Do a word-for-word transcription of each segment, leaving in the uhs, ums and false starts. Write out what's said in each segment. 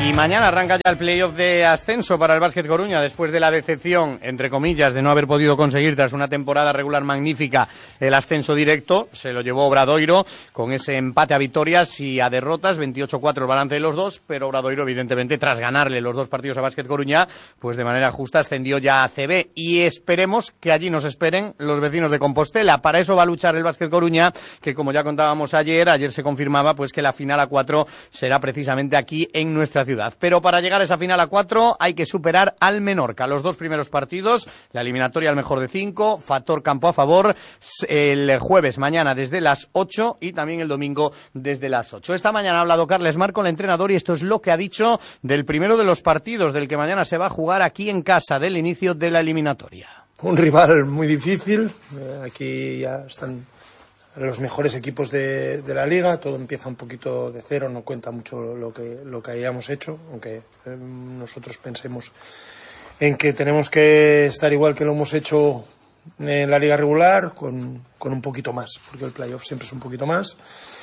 Y mañana arranca ya el playoff de ascenso para el Básquet Coruña, después de la decepción, entre comillas, de no haber podido conseguir tras una temporada regular magnífica el ascenso directo. Se lo llevó Obradoiro con ese empate a victorias y a derrotas, veintiocho cuatro el balance de los dos, pero Obradoiro, evidentemente, tras ganarle los dos partidos a Básquet Coruña, pues de manera justa ascendió ya a C B. Y esperemos que allí nos esperen los vecinos de Compostela. Para eso va a luchar el Básquet Coruña, que como ya contábamos ayer, ayer se confirmaba pues que la final a cuatro será precisamente aquí en nuestra ciudad. Pero para llegar a esa final a cuatro hay que superar al Menorca. Los dos primeros partidos, la eliminatoria al mejor de cinco, factor campo a favor, el jueves mañana desde las ocho y también el domingo desde las ocho. Esta mañana ha hablado Carles Marco, el entrenador, y esto es lo que ha dicho del primero de los partidos, del que mañana se va a jugar aquí en casa, del inicio de la eliminatoria. Un rival muy difícil, aquí ya están los mejores equipos de, de la liga, todo empieza un poquito de cero, no cuenta mucho lo que, lo que hayamos hecho, aunque eh, nosotros pensemos en que tenemos que estar igual que lo hemos hecho en la liga regular, con, con un poquito más, porque el playoff siempre es un poquito más,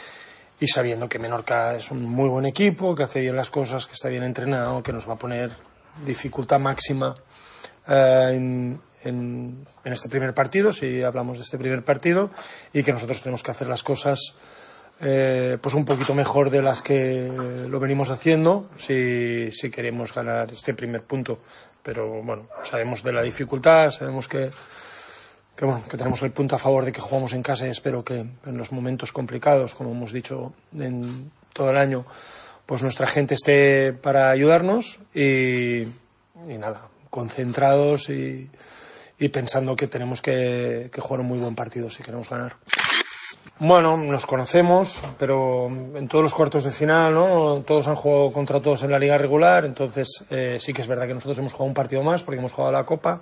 y sabiendo que Menorca es un muy buen equipo, que hace bien las cosas, que está bien entrenado, que nos va a poner dificultad máxima eh, en En, en este primer partido, si hablamos de este primer partido, y que nosotros tenemos que hacer las cosas eh, pues un poquito mejor de las que lo venimos haciendo si, si queremos ganar este primer punto. Pero bueno, sabemos de la dificultad, sabemos que, que, bueno, que tenemos el punto a favor de que jugamos en casa, y espero que en los momentos complicados, como hemos dicho en todo el año, pues nuestra gente esté para ayudarnos y, y nada, concentrados y y pensando que tenemos que, que jugar un muy buen partido si queremos ganar. Bueno, nos conocemos, pero en todos los cuartos de final, ¿no? Todos han jugado contra todos en la liga regular, entonces eh, sí que es verdad que nosotros hemos jugado un partido más porque hemos jugado la Copa.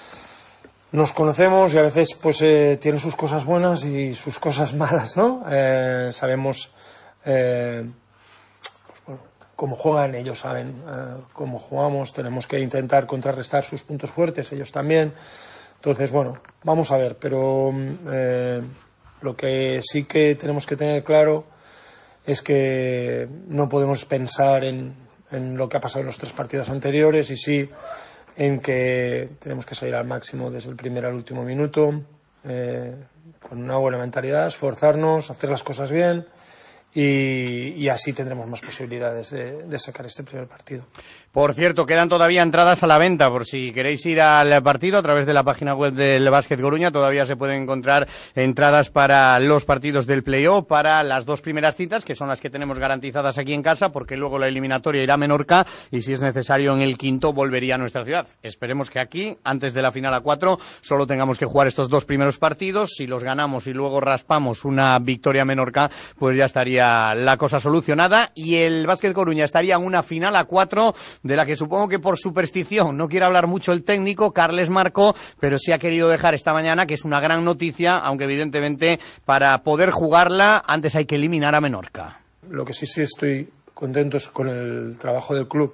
Nos conocemos y a veces pues eh, tienen sus cosas buenas y sus cosas malas, ¿no? Eh, sabemos eh, pues, bueno, cómo juegan, ellos saben eh, cómo jugamos, tenemos que intentar contrarrestar sus puntos fuertes, ellos también. Entonces, bueno, vamos a ver, pero eh, lo que sí que tenemos que tener claro es que no podemos pensar en, en lo que ha pasado en los tres partidos anteriores, y sí en que tenemos que salir al máximo desde el primer al último minuto, eh, con una buena mentalidad, esforzarnos, hacer las cosas bien, y, y así tendremos más posibilidades de, de sacar este primer partido. Por cierto, quedan todavía entradas a la venta, por si queréis ir al partido a través de la página web del Básquet Coruña. Todavía se pueden encontrar entradas para los partidos del play-off, para las dos primeras citas, que son las que tenemos garantizadas aquí en casa, porque luego la eliminatoria irá a Menorca, y si es necesario en el quinto volvería a nuestra ciudad. Esperemos que aquí, antes de la final a cuatro, solo tengamos que jugar estos dos primeros partidos. Si los ganamos y luego raspamos una victoria a Menorca, pues ya estaría la cosa solucionada, y el Básquet Coruña estaría en una final a cuatro, de la que supongo que por superstición no quiere hablar mucho el técnico, Carles Marco, pero sí ha querido dejar esta mañana que es una gran noticia, aunque evidentemente para poder jugarla antes hay que eliminar a Menorca. Lo que sí sí estoy contento es con el trabajo del club,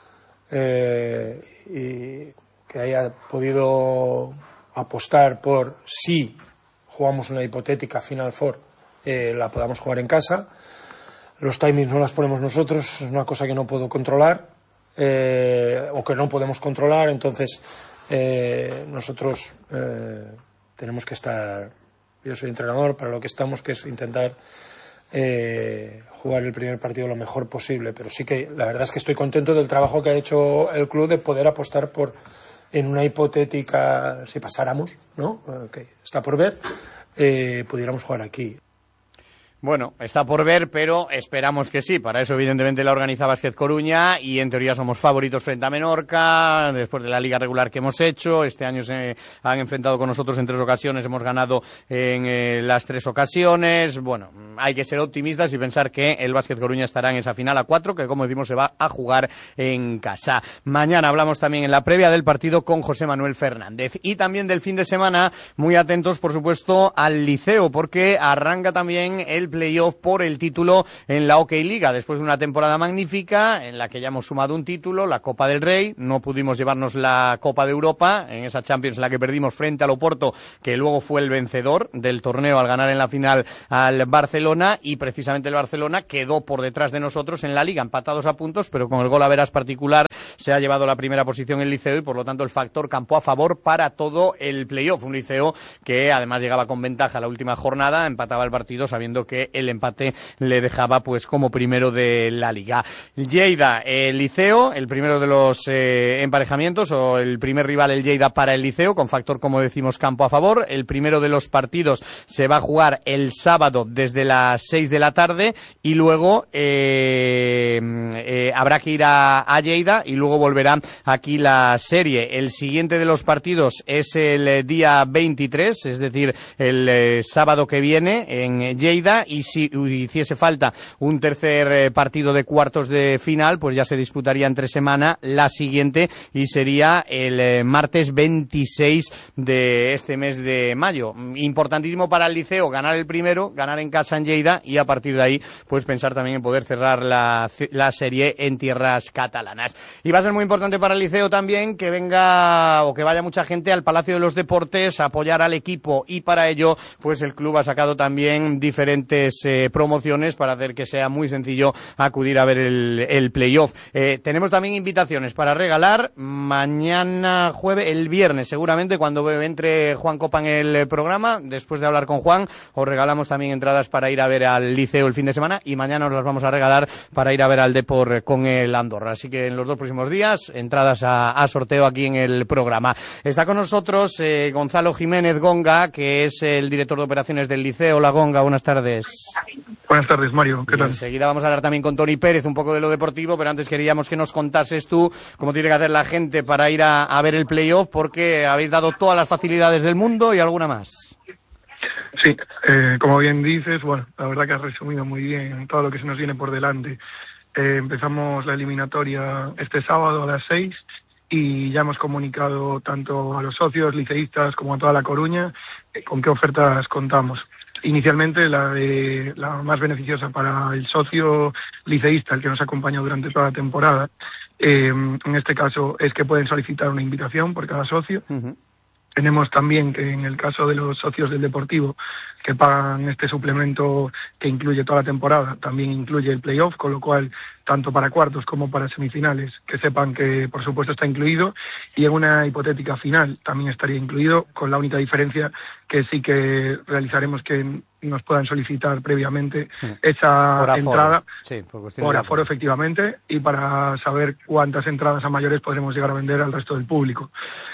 eh, y que haya podido apostar por, si jugamos una hipotética Final Four, eh, la podamos jugar en casa. Los timings no las ponemos nosotros, es una cosa que no puedo controlar. Eh, o que no podemos controlar, entonces eh, nosotros eh, tenemos que estar, yo soy entrenador, para lo que estamos, que es intentar eh, jugar el primer partido lo mejor posible, pero sí que la verdad es que estoy contento del trabajo que ha hecho el club de poder apostar por, en una hipotética, si pasáramos, ¿no? Okay, está por ver, eh, pudiéramos jugar aquí. Bueno, está por ver, pero esperamos que sí. Para eso, evidentemente, la organiza Básquet Coruña, y en teoría somos favoritos frente a Menorca, después de la liga regular que hemos hecho. Este año se han enfrentado con nosotros en tres ocasiones, hemos ganado en eh, las tres ocasiones. Bueno, hay que ser optimistas y pensar que el Básquet Coruña estará en esa final a cuatro, que como decimos se va a jugar en casa. Mañana hablamos también en la previa del partido con José Manuel Fernández. Y también del fin de semana, muy atentos, por supuesto, al Liceo, porque arranca también el el playoff por el título en la Hockey Liga, después de una temporada magnífica en la que ya hemos sumado un título, la Copa del Rey, no pudimos llevarnos la Copa de Europa, en esa Champions en la que perdimos frente al Oporto, que luego fue el vencedor del torneo al ganar en la final al Barcelona, y precisamente el Barcelona quedó por detrás de nosotros en la Liga, empatados a puntos, pero con el gol a veras particular se ha llevado la primera posición el Liceo y por lo tanto el factor campo a favor para todo el playoff. Un Liceo que además llegaba con ventaja a la última jornada, empataba el partido sabiendo que el empate le dejaba pues como primero de la Liga. Lleida, el Liceo, el primero de los eh, emparejamientos, o el primer rival el Lleida para el Liceo, con factor, como decimos, campo a favor. El primero de los partidos se va a jugar el sábado desde las seis de la tarde y luego eh, eh, habrá que ir a, a Lleida y luego volverá aquí la serie. El siguiente de los partidos es el eh, día veintitrés, es decir, el eh, sábado que viene en Lleida, y si hiciese falta un tercer eh, partido de cuartos de final, pues ya se disputaría entre semana la siguiente y sería el eh, martes veintiséis de este mes de mayo. Importantísimo para el Liceo ganar el primero, ganar en casa en Lleida y a partir de ahí pues pensar también en poder cerrar la, la serie en tierras catalanas. Y va a ser muy importante para el Liceo también que venga o que vaya mucha gente al Palacio de los Deportes a apoyar al equipo, y para ello pues el club ha sacado también diferentes eh, promociones para hacer que sea muy sencillo acudir a ver el, el playoff. Eh, tenemos también invitaciones para regalar mañana jueves, el viernes seguramente, cuando entre Juan Copa en el programa. Después de hablar con Juan, os regalamos también entradas para ir a ver al Liceo el fin de semana, y mañana os las vamos a regalar para ir a ver al Depor con el Andorra. Así que en los dos próximos días, entradas a, a sorteo aquí en el programa. Está con nosotros eh, Gonzalo Jiménez Gonga, que es el director de operaciones del Liceo. Hola, Gonga, buenas tardes. Buenas tardes, Mario. ¿Qué tal? Enseguida vamos a hablar también con Toni Pérez un poco de lo deportivo, pero antes queríamos que nos contases tú cómo tiene que hacer la gente para ir a, a ver el playoff, porque habéis dado todas las facilidades del mundo y alguna más. Sí, eh, como bien dices, bueno, la verdad que has resumido muy bien todo lo que se nos viene por delante. Eh, empezamos la eliminatoria este sábado a las seis y ya hemos comunicado tanto a los socios liceístas como a toda La Coruña eh, con qué ofertas contamos. Inicialmente la de la más beneficiosa para el socio liceísta, el que nos acompaña durante toda la temporada, eh, en este caso es que pueden solicitar una invitación por cada socio. Uh-huh. Tenemos también que en el caso de los socios del Deportivo que pagan este suplemento que incluye toda la temporada, también incluye el playoff, con lo cual tanto para cuartos como para semifinales que sepan que por supuesto está incluido, y en una hipotética final también estaría incluido, con la única diferencia que sí que realizaremos que nos puedan solicitar previamente sí. esa por entrada sí, por, por aforo efectivamente, y para saber cuántas entradas a mayores podremos llegar a vender al resto del público.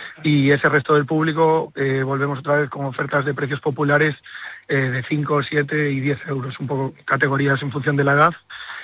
Y ese resto del público eh, volvemos otra vez con ofertas de precios populares eh, de cinco, siete y diez euros, un poco categorías en función de la edad.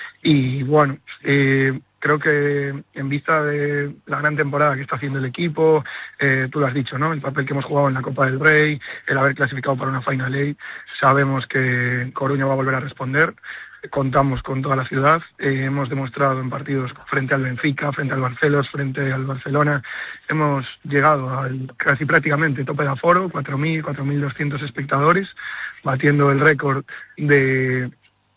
Y bueno, eh, creo que en vista de la gran temporada que está haciendo el equipo, eh, tú lo has dicho, ¿no? El papel que hemos jugado en la Copa del Rey, el haber clasificado para una Final Eight, sabemos que Coruña va a volver a responder. Contamos con toda la ciudad, eh, hemos demostrado en partidos frente al Benfica, frente al Barcelos, frente al Barcelona, hemos llegado al casi prácticamente tope de aforo, cuatro mil, cuatro mil doscientos espectadores, batiendo el récord de,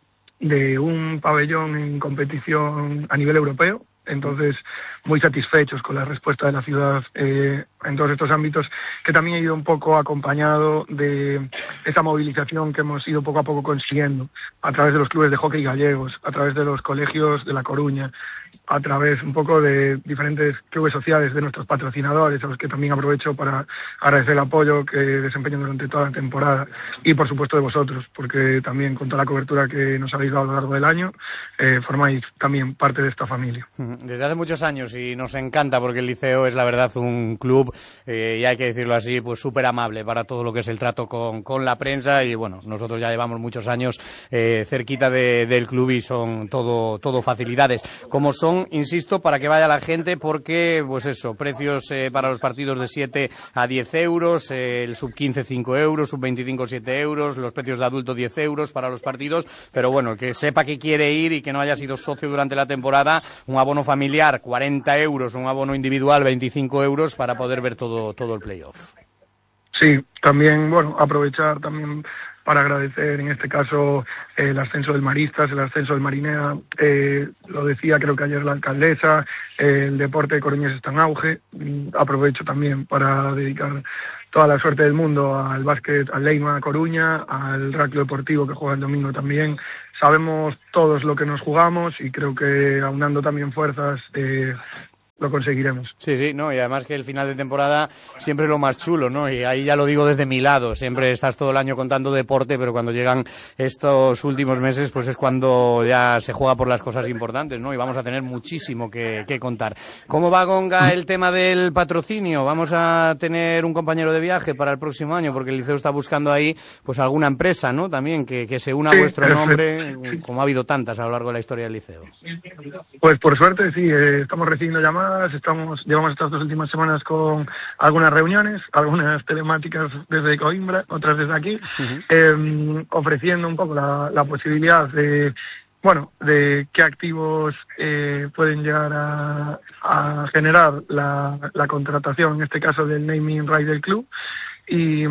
de un pabellón en competición a nivel europeo. Entonces, muy satisfechos con la respuesta de la ciudad eh, en todos estos ámbitos, que también ha ido un poco acompañado de esa movilización que hemos ido poco a poco consiguiendo a través de los clubes de hockey gallegos, a través de los colegios de La Coruña, a través un poco de diferentes clubes sociales de nuestros patrocinadores, a los que también aprovecho para agradecer el apoyo que desempeñan durante toda la temporada, y por supuesto de vosotros, porque también con toda la cobertura que nos habéis dado a lo largo del año, eh, formáis también parte de esta familia. Desde hace muchos años, y nos encanta porque el Liceo es la verdad un club, eh, y hay que decirlo así, pues súper amable para todo lo que es el trato con, con la prensa, y bueno, nosotros ya llevamos muchos años eh, cerquita de, del club y son todo, todo facilidades. Como son, insisto, para que vaya la gente, porque, pues eso, precios eh, para los partidos de siete a diez euros, eh, el sub quince cinco euros, sub veinticinco siete euros, los precios de adulto diez euros para los partidos, pero bueno, el que sepa que quiere ir y que no haya sido socio durante la temporada, un abono familiar cuarenta euros, un abono individual veinticinco euros para poder ver todo, todo el playoff. Sí, también, bueno, aprovechar también para agradecer en este caso eh, el ascenso del Maristas, el ascenso del Marinea, eh, lo decía creo que ayer la alcaldesa, eh, el deporte de Coruñés está en auge. Aprovecho también para dedicar toda la suerte del mundo al básquet, al Leima Coruña, al rugby deportivo que juega el domingo también. Sabemos todos lo que nos jugamos y creo que aunando también fuerzas eh, lo conseguiremos. Sí, sí, no, y además que el final de temporada siempre es lo más chulo, ¿no? Y ahí ya lo digo desde mi lado, siempre estás todo el año contando deporte, pero cuando llegan estos últimos meses, pues es cuando ya se juega por las cosas importantes, ¿no? Y vamos a tener muchísimo que, que contar. ¿Cómo va, Gonga, el tema del patrocinio? Vamos a tener un compañero de viaje para el próximo año, porque el Liceo está buscando ahí, pues alguna empresa, ¿no? También que, que se una a sí, vuestro perfecto. nombre, como ha habido tantas a lo largo de la historia del Liceo. Pues por suerte sí, eh, estamos recibiendo llamadas, estamos llevamos estas dos últimas semanas con algunas reuniones, algunas telemáticas desde Coimbra, otras desde aquí, uh-huh. eh, ofreciendo un poco la, la posibilidad de, bueno, de qué activos eh, pueden llegar a, a generar la, la contratación, en este caso del naming right del club. Y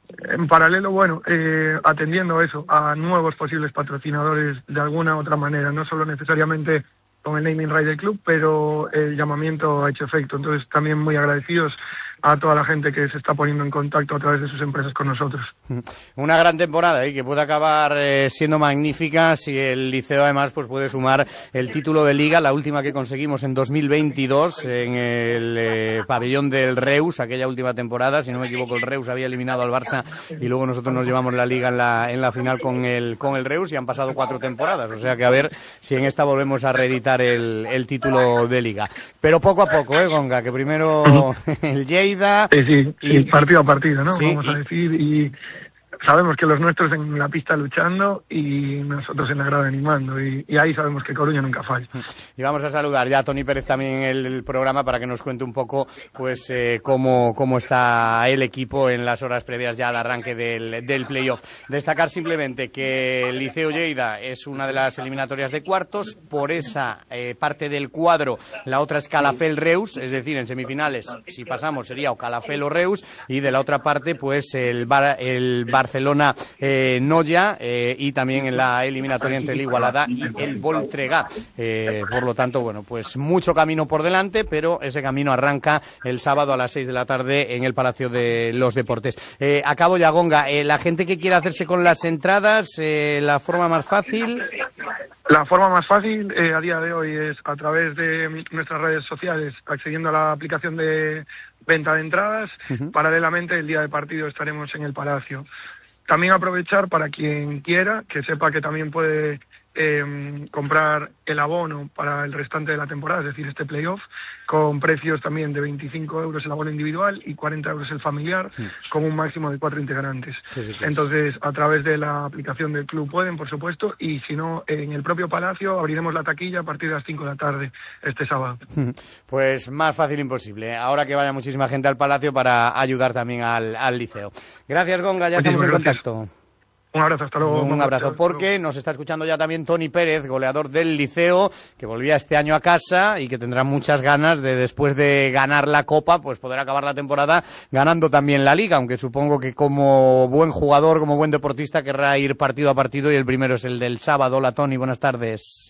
en paralelo, bueno, eh, atendiendo eso a nuevos posibles patrocinadores de alguna u otra manera, no solo necesariamente con el naming right del club, pero el llamamiento ha hecho efecto. Entonces, también muy agradecidos a toda la gente que se está poniendo en contacto a través de sus empresas con nosotros. Una gran temporada y ¿eh? que puede acabar eh, siendo magnífica si el Liceo además pues puede sumar el título de Liga, la última que conseguimos en dos mil veintidós en el eh, pabellón del Reus, aquella última temporada, si no me equivoco el Reus había eliminado al Barça y luego nosotros nos llevamos la Liga en la, en la final con el, con el Reus y han pasado cuatro temporadas, o sea que a ver si en esta volvemos a reeditar el, el título de Liga. Pero poco a poco, ¿eh, Gonga? Que primero el Lleida. Sí, sí, sí, partido a partido, ¿no? Sí, Vamos a decir, y sabemos que los nuestros en la pista luchando y nosotros en la grada animando, y, y ahí sabemos que Coruña nunca falla. Y vamos a saludar ya a Toni Pérez también en el, el programa para que nos cuente un poco pues eh, cómo, cómo está el equipo en las horas previas ya al arranque del, del playoff. Destacar simplemente que el Liceo Lleida es una de las eliminatorias de cuartos, por esa eh, parte del cuadro la otra es Calafell-Reus, es decir, en semifinales si pasamos sería o Calafell o Reus, y de la otra parte pues el, bar, el Barcelona eh, Noya eh, y también en la eliminatoria entre el Igualada y el Voltregá. Eh, por lo tanto, bueno, pues mucho camino por delante, pero ese camino arranca el sábado a las seis de la tarde en el Palacio de los Deportes. Eh, acabo ya, Gonga. Eh, la gente que quiera hacerse con las entradas, eh, la forma más fácil. La forma más fácil eh, a día de hoy es a través de nuestras redes sociales, accediendo a la aplicación de venta de entradas. Uh-huh. Paralelamente, el día de partido estaremos en el Palacio. También aprovechar para quien quiera, que sepa que también puede eh, comprar el abono para el restante de la temporada, es decir, este playoff, con precios también de veinticinco euros el abono individual y cuarenta euros el familiar, sí. con un máximo de cuatro integrantes. Sí, sí, sí. Entonces, a través de la aplicación del club pueden, por supuesto, y si no, en el propio Palacio abriremos la taquilla a partir de las cinco de la tarde este sábado. Pues más fácil imposible. Ahora que vaya muchísima gente al Palacio para ayudar también al, al Liceo. Gracias, Gonga, ya estamos en gracias. contacto. Un abrazo, hasta luego. Un abrazo, porque nos está escuchando ya también Toni Pérez, goleador del Liceo, que volvía este año a casa y que tendrá muchas ganas de, después de ganar la Copa, pues poder acabar la temporada ganando también la Liga, aunque supongo que como buen jugador, como buen deportista, querrá ir partido a partido, y el primero es el del sábado. Hola, Toni, buenas tardes.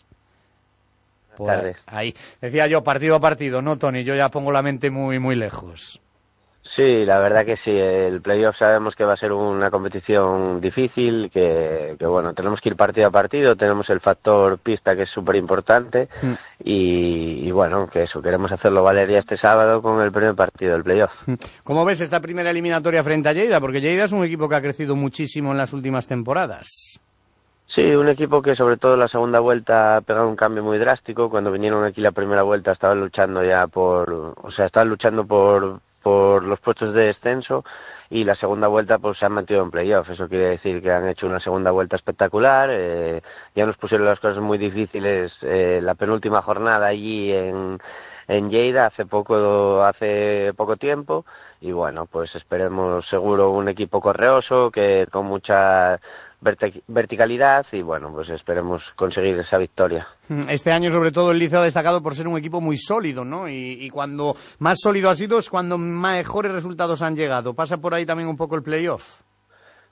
Buenas tardes. Ahí. Decía yo, partido a partido, ¿no, Toni? Yo ya pongo la mente muy, muy lejos. Sí, la verdad que sí, el playoff sabemos que va a ser una competición difícil, que, que bueno, tenemos que ir partido a partido, tenemos el factor pista que es súper importante mm. y, y bueno, que eso, queremos hacerlo valer ya este sábado con el primer partido del playoff. ¿Cómo ves esta primera eliminatoria frente a Lleida? Porque Lleida es un equipo que ha crecido muchísimo en las últimas temporadas. Sí, un equipo que sobre todo en la segunda vuelta ha pegado un cambio muy drástico. Cuando vinieron aquí la primera vuelta estaban luchando ya por, o sea, estaban luchando por por los puestos de descenso, y la segunda vuelta pues se han mantenido en playoff. Eso quiere decir que han hecho una segunda vuelta espectacular. Eh, ya nos pusieron las cosas muy difíciles eh, la penúltima jornada allí en en Lleida hace poco hace poco tiempo, y bueno, pues esperemos seguro un equipo correoso, que con mucha verticalidad, y bueno, pues esperemos conseguir esa victoria. Este año sobre todo el Liceo ha destacado por ser un equipo muy sólido, ¿no? Y, y cuando más sólido ha sido es cuando mejores resultados han llegado. ¿Pasa por ahí también un poco el playoff?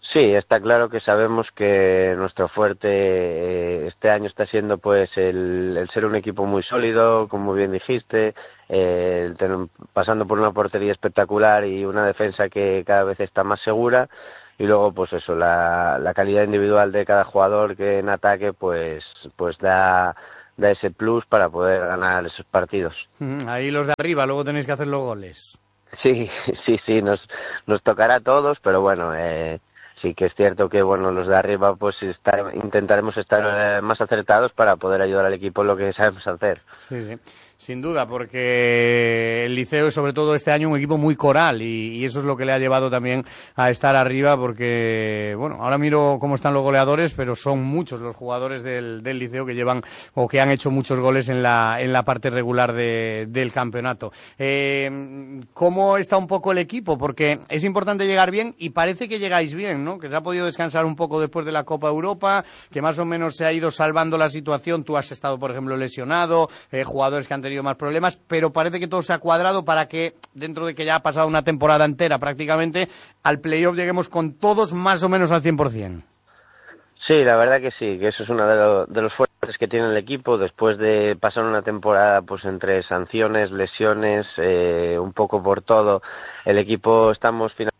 Sí, está claro que sabemos que nuestro fuerte eh, este año está siendo pues el, el ser un equipo muy sólido, como bien dijiste, eh, el tener, pasando por una portería espectacular y una defensa que cada vez está más segura, y luego pues eso, la, la calidad individual de cada jugador que en ataque pues pues da da ese plus para poder ganar esos partidos. Ahí los de arriba, luego tenéis que hacer los goles. Sí, sí, sí, nos nos tocará a todos, pero bueno, eh, sí que es cierto que bueno, los de arriba pues estar, intentaremos estar eh, más acertados para poder ayudar al equipo en lo que sabemos hacer. Sí, sí, sin duda, porque el Liceo es sobre todo este año un equipo muy coral y, y eso es lo que le ha llevado también a estar arriba, porque bueno, ahora miro cómo están los goleadores, pero son muchos los jugadores del, del Liceo que llevan o que han hecho muchos goles en la en la parte regular de, del campeonato. Eh, ¿Cómo está un poco el equipo? Porque es importante llegar bien y parece que llegáis bien, ¿no? Que se ha podido descansar un poco después de la Copa Europa, que más o menos se ha ido salvando la situación. Tú has estado, por ejemplo, lesionado, eh, jugadores que han tenido más problemas, pero parece que todo se ha cuadrado para que, dentro de que ya ha pasado una temporada entera prácticamente, al playoff lleguemos con todos más o menos al cien por ciento. Sí, la verdad que sí, que eso es uno de, lo, de los fuertes que tiene el equipo después de pasar una temporada pues entre sanciones, lesiones, eh, un poco por todo. El equipo estamos finalmente...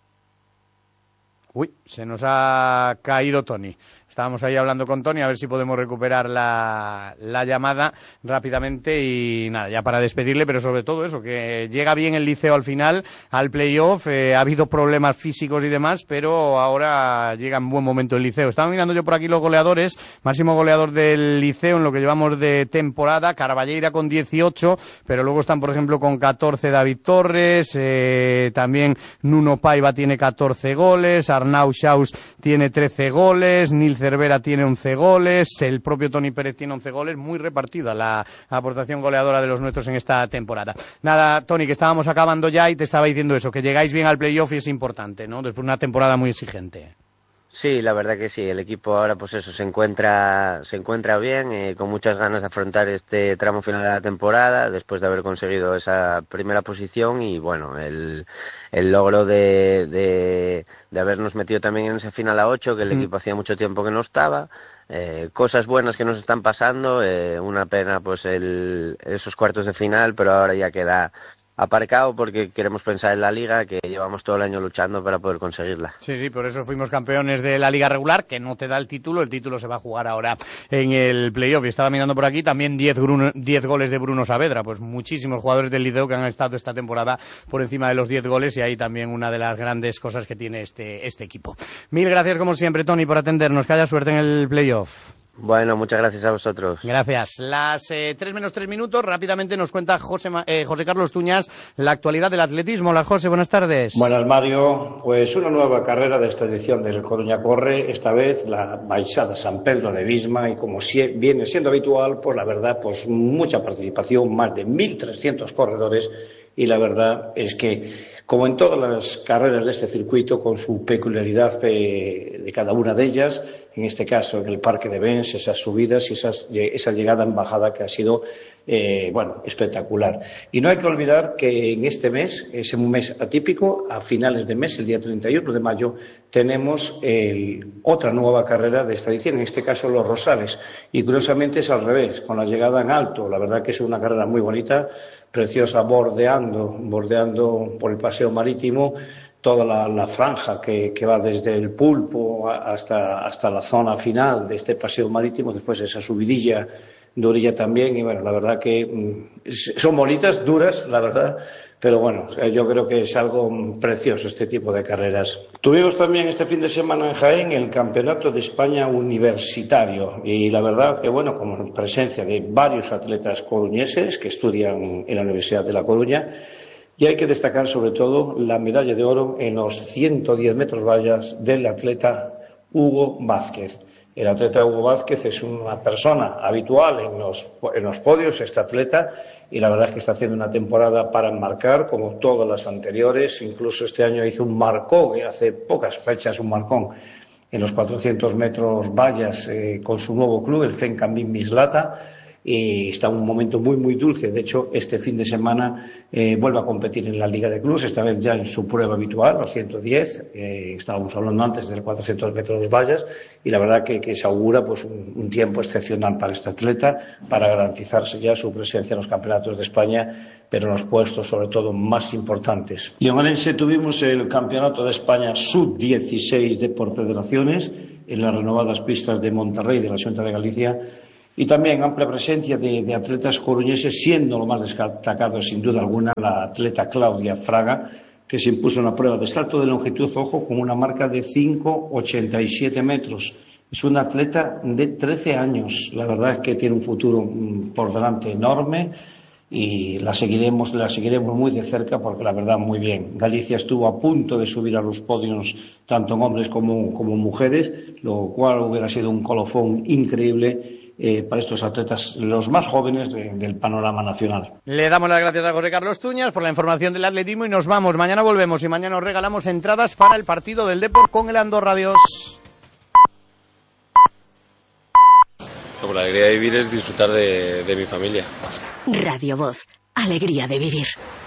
Uy, se nos ha caído Tony. Estábamos ahí hablando con Tony a ver si podemos recuperar la, la llamada rápidamente y nada, ya para despedirle, pero sobre todo eso, que llega bien el Liceo al final, al playoff, eh, ha habido problemas físicos y demás, pero ahora llega en buen momento el Liceo. Estaba mirando yo por aquí los goleadores, máximo goleador del Liceo en lo que llevamos de temporada, Carballeira con dieciocho, pero luego están por ejemplo con catorce David Torres, eh, también Nuno Paiva tiene catorce goles, Arnau Schaus tiene trece goles, Nil Cervera tiene once goles, el propio Toni Pérez tiene once goles, muy repartida la aportación goleadora de los nuestros en esta temporada. Nada, Toni, que estábamos acabando ya y te estaba diciendo eso, que llegáis bien al playoff y es importante, ¿no? Después de una temporada muy exigente. Sí, la verdad que sí, el equipo ahora pues eso, se encuentra se encuentra bien, eh, con muchas ganas de afrontar este tramo final de la temporada, después de haber conseguido esa primera posición y bueno, el, el logro de, de, de habernos metido también en esa final a ocho, que el mm. equipo hacía mucho tiempo que no estaba, eh, cosas buenas que nos están pasando, eh, una pena pues el, esos cuartos de final, pero ahora ya queda aparcado porque queremos pensar en la Liga, que llevamos todo el año luchando para poder conseguirla. Sí, sí, por eso fuimos campeones de la Liga regular, que no te da el título, el título se va a jugar ahora en el playoff. Y estaba mirando por aquí también diez goles de Bruno Saavedra, pues muchísimos jugadores del Liceo que han estado esta temporada por encima de los diez goles y ahí también una de las grandes cosas que tiene este, este equipo. Mil gracias como siempre, Toni, por atendernos, que haya suerte en el playoff. Bueno, muchas gracias a vosotros. Gracias. Las eh, tres menos tres minutos, rápidamente nos cuenta José, eh, José Carlos Tuñas la actualidad del atletismo. Hola, José, buenas tardes. Buenas, Mario. Pues una nueva carrera de esta edición del Coruña Corre, esta vez la Baixada San Pedro de Visma, y como si viene siendo habitual, pues la verdad, pues mucha participación, más de mil trescientos corredores, y la verdad es que, como en todas las carreras de este circuito, con su peculiaridad eh, de cada una de ellas, en este caso en el Parque de Bens, esas subidas y esas, esa llegada en bajada que ha sido eh, bueno, espectacular. Y no hay que olvidar que en este mes, es un mes atípico, a finales de mes, el día treinta y uno de mayo, tenemos el, otra nueva carrera de esta edición, en este caso los Rosales, y curiosamente es al revés, con la llegada en alto. La verdad que es una carrera muy bonita, preciosa, bordeando, bordeando por el paseo marítimo toda la, la franja que, que va desde el Pulpo hasta, hasta la zona final de este paseo marítimo, después esa subidilla de orilla también, y bueno, la verdad que mm, son bonitas, duras, la verdad, pero bueno, yo creo que es algo precioso este tipo de carreras. Tuvimos también este fin de semana en Jaén el Campeonato de España Universitario, y la verdad que bueno, con presencia de varios atletas coruñeses que estudian en la Universidad de La Coruña. Y hay que destacar sobre todo la medalla de oro en los ciento diez metros vallas del atleta Hugo Vázquez. El atleta Hugo Vázquez es una persona habitual en los, en los podios, este atleta, y la verdad es que está haciendo una temporada para enmarcar, como todas las anteriores. Incluso este año hizo un marcón, hace pocas fechas un marcón, en los cuatrocientos metros vallas eh, con su nuevo club, el Fencambín Mislata. y está en un momento muy muy dulce. De hecho, este fin de semana eh, vuelve a competir en la Liga de Clubes, esta vez ya en su prueba habitual, los ciento diez. Eh, estábamos hablando antes de cuatrocientos metros vallas, y la verdad que, que se augura pues un, un tiempo excepcional para este atleta, para garantizarse ya su presencia en los campeonatos de España, pero en los puestos sobre todo más importantes. Y en Orense tuvimos el Campeonato de España sub dieciséis de por federaciones en las renovadas pistas de Monterrey de la Xunta de Galicia, y también amplia presencia de, de atletas coruñeses, siendo lo más destacado sin duda alguna la atleta Claudia Fraga, que se impuso en la prueba de salto de longitud, ojo, con una marca de cinco coma ochenta y siete metros. Es una atleta de trece años, la verdad es que tiene un futuro por delante enorme, y la seguiremos, la seguiremos muy de cerca, porque la verdad muy bien. Galicia estuvo a punto de subir a los podios tanto en hombres como, como mujeres, lo cual hubiera sido un colofón increíble Eh, para estos atletas, los más jóvenes de, del panorama nacional. Le damos las gracias a José Carlos Tuñas por la información del atletismo y nos vamos. Mañana volvemos y mañana os regalamos entradas para el partido del Depor con el Andorra. Adiós. La alegría de vivir es disfrutar de, de mi familia. Radio Voz, alegría de vivir.